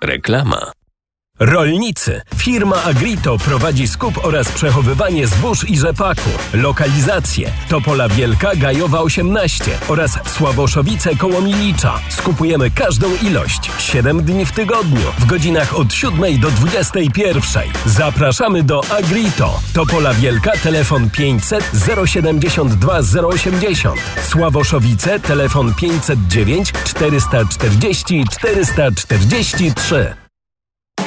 Reklama. Rolnicy. Firma Agrito prowadzi skup oraz przechowywanie zbóż i rzepaku. Lokalizacje: Topola Wielka, Gajowa 18 oraz Sławoszowice koło Milicza. Skupujemy każdą ilość. 7 dni w tygodniu, w godzinach od 7 do 21. Zapraszamy do Agrito. Topola Wielka, telefon 500 072 080. Sławoszowice, telefon 509 440 443.